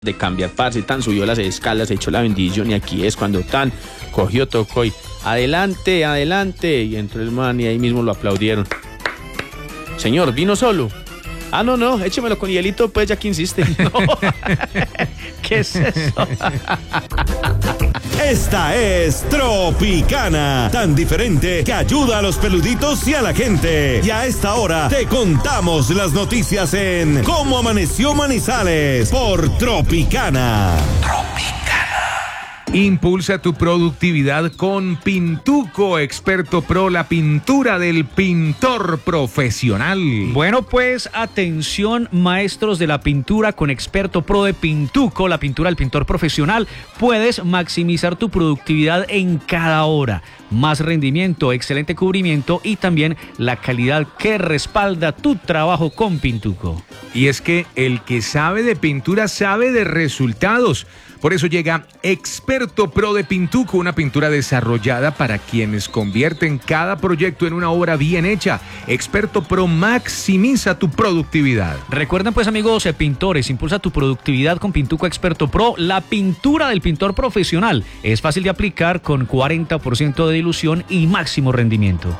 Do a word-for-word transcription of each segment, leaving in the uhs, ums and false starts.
de cambiar, parce, tan subió las escalas, se echó la bendición y aquí es cuando tan cogió, tocó y adelante, adelante, y entró el man y ahí mismo lo aplaudieron. Señor, ¿vino solo? Ah, no, no, échemelo con hielito, pues, ya que insiste. No. ¿Qué es eso? Esta es Tropicana, tan diferente que ayuda a los peluditos y a la gente. Y a esta hora te contamos las noticias en Cómo Amaneció Manizales por Tropicana. Tropicana. Impulsa tu productividad con Pintuco, experto pro, la pintura del pintor profesional. Bueno, pues atención, maestros de la pintura, con experto pro de Pintuco, la pintura del pintor profesional, puedes maximizar tu productividad en cada hora. Más rendimiento, excelente cubrimiento y también la calidad que respalda tu trabajo con Pintuco. Y es que el que sabe de pintura sabe de resultados. Por eso llega Experto Pro de Pintuco, una pintura desarrollada para quienes convierten cada proyecto en una obra bien hecha. Experto Pro maximiza tu productividad. Recuerden pues, amigos eh, pintores, impulsa tu productividad con Pintuco Experto Pro, la pintura del pintor profesional. Es fácil de aplicar con cuarenta por ciento de dilución y máximo rendimiento.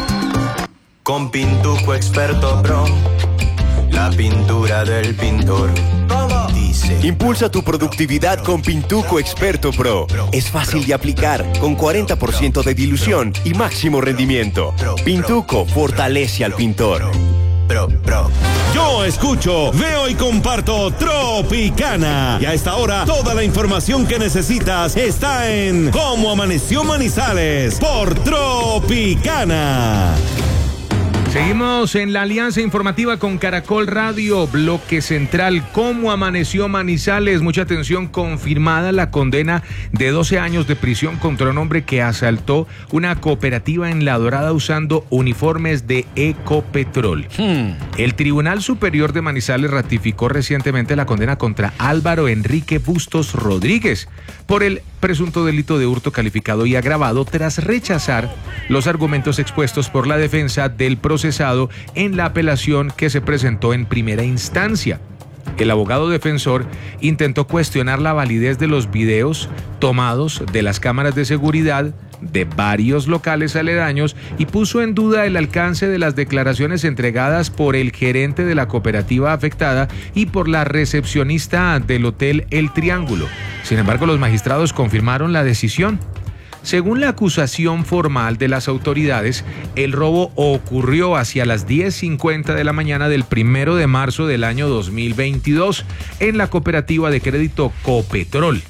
Con Pintuco Experto Pro, la pintura del pintor. Dice. Impulsa tu productividad con Pintuco Experto Pro. Es fácil de aplicar, con cuarenta por ciento de dilución y máximo rendimiento. Pintuco fortalece al pintor. Pro, pro. Yo escucho, veo y comparto Tropicana. Y a esta hora, toda la información que necesitas está en Cómo Amaneció Manizales por Tropicana. Seguimos en la alianza informativa con Caracol Radio, bloque central. ¿Cómo amaneció Manizales? Mucha atención, confirmada la condena de doce años de prisión contra un hombre que asaltó una cooperativa en La Dorada usando uniformes de Ecopetrol. Hmm. El Tribunal Superior de Manizales ratificó recientemente la condena contra Álvaro Enrique Bustos Rodríguez por el presunto delito de hurto calificado y agravado tras rechazar los argumentos expuestos por la defensa del procesado en la apelación que se presentó en primera instancia. El abogado defensor intentó cuestionar la validez de los videos tomados de las cámaras de seguridad de varios locales aledaños y puso en duda el alcance de las declaraciones entregadas por el gerente de la cooperativa afectada y por la recepcionista del hotel El Triángulo. Sin embargo, los magistrados confirmaron la decisión. Según la acusación formal de las autoridades, el robo ocurrió hacia las diez cincuenta de la mañana del primero de marzo del año dos mil veintidós en la cooperativa de crédito Copetrol.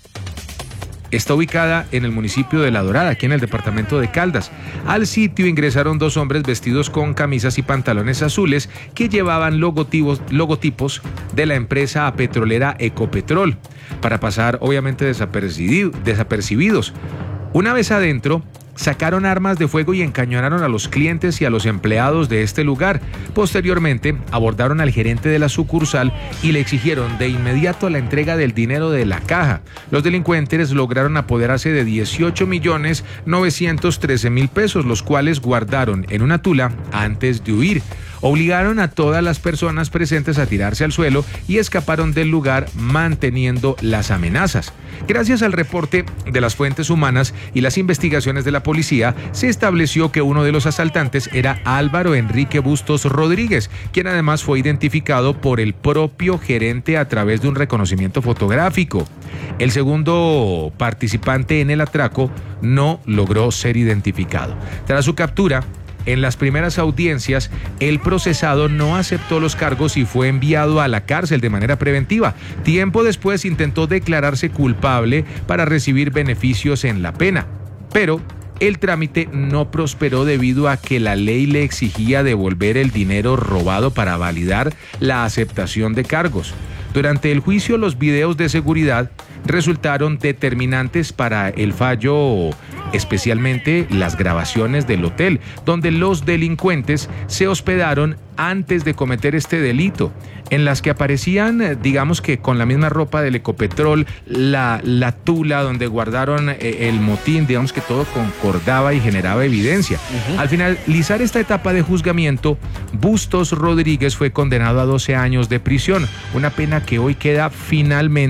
Está ubicada en el municipio de La Dorada, aquí en el departamento de Caldas. Al sitio ingresaron dos hombres vestidos con camisas y pantalones azules que llevaban logotipos, logotipos de la empresa petrolera Ecopetrol, para pasar obviamente desapercibido, desapercibidos. Una vez adentro, sacaron armas de fuego y encañonaron a los clientes y a los empleados de este lugar. Posteriormente, abordaron al gerente de la sucursal y le exigieron de inmediato la entrega del dinero de la caja. Los delincuentes lograron apoderarse de dieciocho millones novecientos trece mil pesos, los cuales guardaron en una tula antes de huir. Obligaron a todas las personas presentes a tirarse al suelo y escaparon del lugar manteniendo las amenazas. Gracias al reporte de las fuentes humanas y las investigaciones de la policía, se estableció que uno de los asaltantes era Álvaro Enrique Bustos Rodríguez, quien además fue identificado por el propio gerente a través de un reconocimiento fotográfico. El segundo participante en el atraco no logró ser identificado. Tras su captura, en las primeras audiencias, el procesado no aceptó los cargos y fue enviado a la cárcel de manera preventiva. Tiempo después intentó declararse culpable para recibir beneficios en la pena, pero el trámite no prosperó debido a que la ley le exigía devolver el dinero robado para validar la aceptación de cargos. Durante el juicio, los videos de seguridad resultaron determinantes para el fallo especialmente las grabaciones del hotel, donde los delincuentes se hospedaron antes de cometer este delito, en las que aparecían, digamos que con la misma ropa del Ecopetrol, la, la tula donde guardaron eh, el motín, digamos que todo concordaba y generaba evidencia. Uh-huh. Al finalizar esta etapa de juzgamiento, Bustos Rodríguez fue condenado a doce años de prisión, una pena que hoy queda finalmente